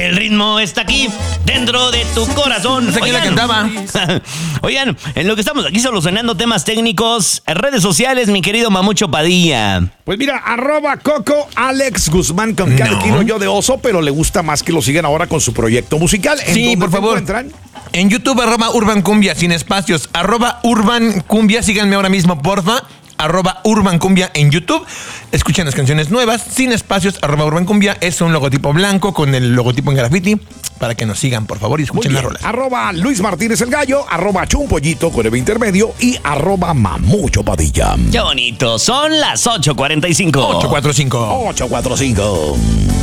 El ritmo está aquí, dentro de tu corazón. No sé quién la cantaba. Oigan, en lo que estamos aquí solucionando temas técnicos, redes sociales, mi querido Mamucho Padilla. Pues mira, @Coco Alex Guzmán con cada kilo yo de oso, pero le gusta más que lo sigan ahora con su proyecto musical. Sí, por favor. Encuentran? En YouTube, @Urban Cumbia, sin espacios. @Urban Cumbia, síganme ahora mismo, porfa. @Urban Cumbia en YouTube. Escuchen las canciones nuevas, sin espacios. @Urban Cumbia es un logotipo blanco con el logotipo en graffiti. Para que nos sigan, por favor, y escuchen las rolas. @Luis Martínez el Gallo, @Chumpollito con el intermedio y @Mamucho Padilla. Qué bonito, son las 8:45. 845. 845.